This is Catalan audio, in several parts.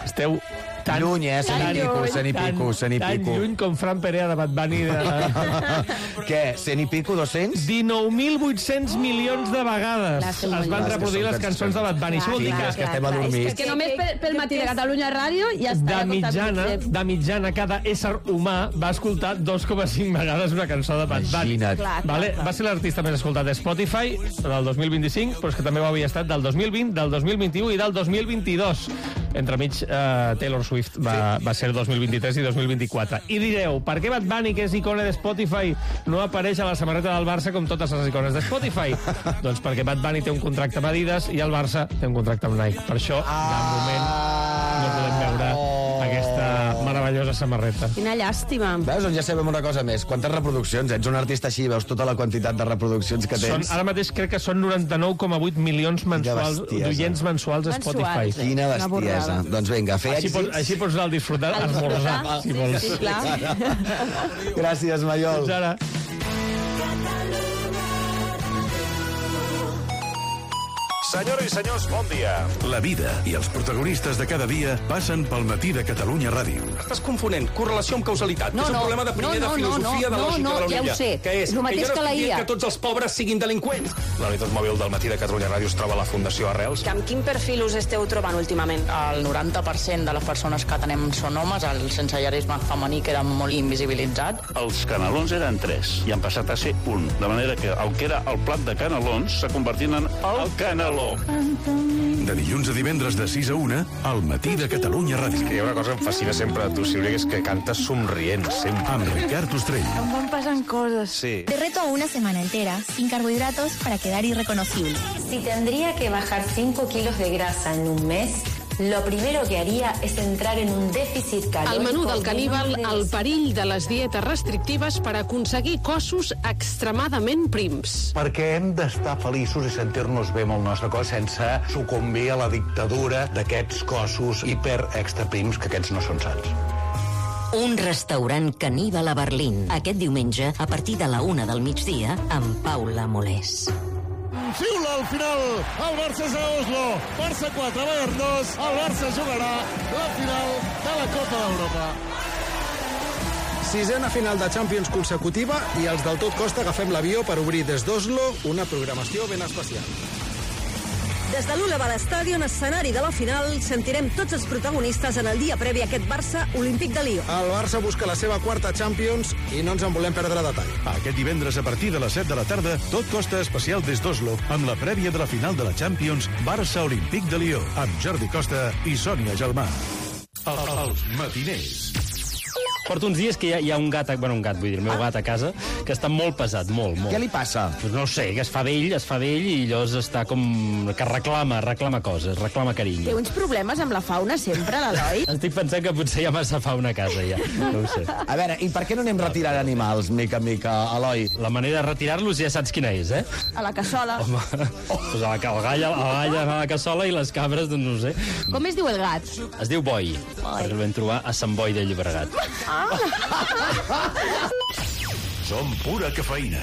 Esteu tan lluny, cent i pico. Tan lluny com Fran Perea de Bad Bunny. Què, 100 i pico, 200? 19.800 milions de vegades es van reproduir les cançons de Bad Bunny. Això vol dir que estem adormits. És que només pel matí de Catalunya Ràdio ja està. De mitjana, cada ésser humà va escoltar 2,5 vegades una cançó de Bad Bunny. Vale? Va ser l'artista més escoltat de Spotify del 2025, però és que també ho havia estat del 2020, del 2021 i del 2022. Entremig, Taylor Swift va ser 2023 i 2024. I direu, per què Bad Bunny, que és icona de Spotify, no apareix a la samarreta del Barça com totes les icones de Spotify? Doncs perquè Bad Bunny té un contracte amb Adidas i el Barça té un contracte amb Nike. Per això, de moment, no podem veure aquesta meravellosa samarreta. Quina llàstima. Veus, doncs ja sabem una cosa més. Quantes reproduccions? Ets un artista així, veus tota la quantitat de reproduccions que tens. Ara mateix crec que són 99,8 milions mensuals d'oients mensuals a Spotify. Quina bestiesa. Doncs vinga, fer èxits. Així pots anar al disfrutar, esmorzar, si vols. Sí, clar. Gràcies, Maiol. Fins ara. Senyores i senyors, bon dia. La vida i els protagonistes de cada dia passen pel Matí de Catalunya Ràdio. Estàs confonent correlació amb causalitat. És un problema de primer de filosofia de lògica de la ja ho sé. Què és? El mateix que la IA. Que tots els pobres siguin delinqüents. La unitat mòbil del Matí de Catalunya Ràdio es troba a la Fundació Arrels. Amb quin perfil us esteu trobant últimament? El 90% de les persones que tenem són homes, el sensellarisme femení queda molt invisibilitzat. Els canelons eren 3 i han passat a ser 1, de manera que el que era el plat de canelons s'ha convertit en el caneló. De dilluns a divendres de 6 a 1, al Matí de Catalunya Ràdio. Que hi ha una cosa que em fascina sempre de tu, Sílvia, que és que cantes somrient, sempre. Amb Ricard Ostrell. Em van passant coses. Sí. Te reto a una semana entera, sin carbohidratos, para quedar irreconocible. Si tendría que bajar 5 kilos de grasa en un mes, lo primero que haría es entrar en un déficit calórico. El menú del caníbal, el perill de les dietes restrictives per aconseguir cossos extremadament prims. Perquè hem d'estar feliços i sentir-nos bé amb el nostre cos sense sucumbir a la dictadura d'aquests cossos hiper extra prims, que aquests no són sants. Un restaurant caníbal a Berlín. Aquest diumenge, a partir de la 1 del migdia, amb Paula Molés. Xiula al final el Barça és a Oslo. Barça 4, Bayern 2. El Barça jugarà la final de la Copa d'Europa. Sisena final de Champions consecutiva i els del Tot Costa agafem l'avió per obrir des d'Oslo una programació ben especial. Des de l'Uleva Stadion, escenari de la final, sentirem tots els protagonistes en el dia previ a aquest Barça Olímpic de Lió. El Barça busca la seva quarta Champions i no ens en volem perdre detall. Aquest divendres a partir de les 7 de la tarda, Tot Costa especial des d'Oslo, amb la prèvia de la final de la Champions Barça Olímpic de Lió, amb Jordi Costa i Sònia Gelmà. Els matiners. Porto uns dies que hi ha un gat, bueno, un gat, vull dir, el meu gat a casa, que està molt pesat, molt. Què li passa? Pues no ho sé, que es fa vell i llavors està com... que reclama coses, reclama carinyo. Té uns problemes amb la fauna sempre, l'Eloi? Estic pensant que potser hi ha massa fauna a casa, ja. No ho sé. A veure, i per què no anem retirant animals, mica en mica, Eloi? La manera de retirar-los ja saps quina és, eh? A la cassola. Home, pues el gall a la cassola i les cabres, doncs no ho sé. Com es diu el gat? Es diu Boi, perquè el vam trobar a Sant Boi de Llobregat. Som pura cafeïna.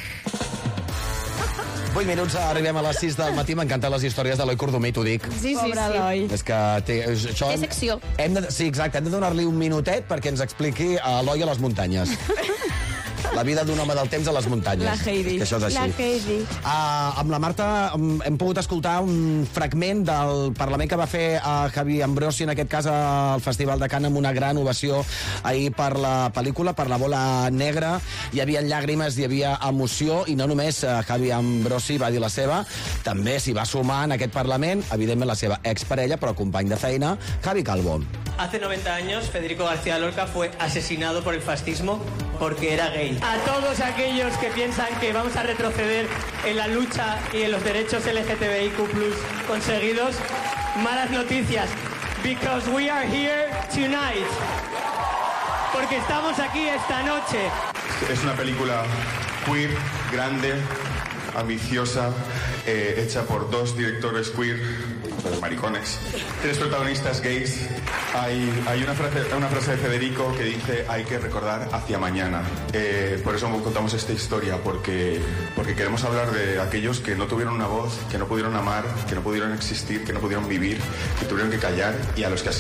8 minuts, arribem a les 6 del matí. M'encanten les històries d'Eloi Cordomí, t'ho dic. Sí. És que té secció. Sí, exacte, hem de donar-li un minutet perquè ens expliqui a Eloi a les muntanyes. La vida d'un home del temps a les muntanyes. La Heidi. Que això és així. La Heidi. Amb la Marta hem pogut escoltar un fragment del Parlament que va fer Javi Ambrosi, en aquest cas al Festival de Cannes, amb una gran ovació ahir per la pel·lícula, per La bola negra. Hi havia llàgrimes, hi havia emoció, i no només Javi Ambrosi va dir la seva, també s'hi va sumar en aquest Parlament, evidentment la seva exparella, però company de feina, Javi Calvo. Hace 90 años, Federico García Lorca fue asesinado por el fascismo porque era gay. A todos aquellos que piensan que vamos a retroceder en la lucha y en los derechos LGTBIQ+ conseguidos, malas noticias, because we are here tonight. Porque estamos aquí esta noche. Es una película queer, grande, ambiciosa, hecha por 2 directores queer, maricones, 3 protagonistas gays. Hay una frase de Federico que dice: hay que recordar hacia mañana. Por eso contamos esta historia, porque queremos hablar de aquellos que no tuvieron una voz, que no pudieron amar, que no pudieron existir, que no pudieron vivir, que tuvieron que callar, y a los que